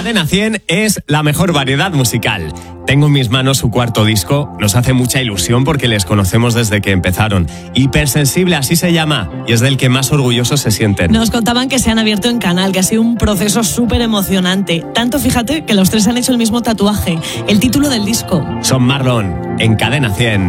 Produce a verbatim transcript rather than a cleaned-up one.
Cadena cien es la mejor variedad musical. Tengo en mis manos su cuarto disco, nos hace mucha ilusión porque les conocemos desde que empezaron. Hipersensible, así se llama, y es del que más orgullosos se sienten. Nos contaban que se han abierto en canal, que ha sido un proceso súper emocionante. Tanto, fíjate, que los tres han hecho el mismo tatuaje, el título del disco. Son Marlon, en Cadena cien.